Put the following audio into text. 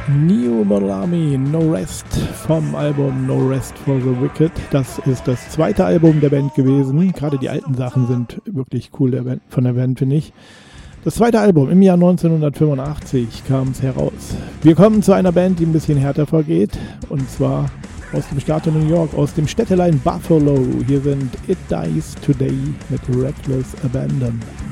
New Molami, No Rest vom Album No Rest for the Wicked. Das ist das zweite Album der Band gewesen. Gerade die alten Sachen sind wirklich cool von der Band, finde ich. Das zweite Album im Jahr 1985 kam es heraus. Wir kommen zu einer Band, die ein bisschen härter vorgeht. Und zwar aus dem Staat New York, aus dem Städtelein Buffalo. Hier sind It Dies Today mit Reckless Abandon.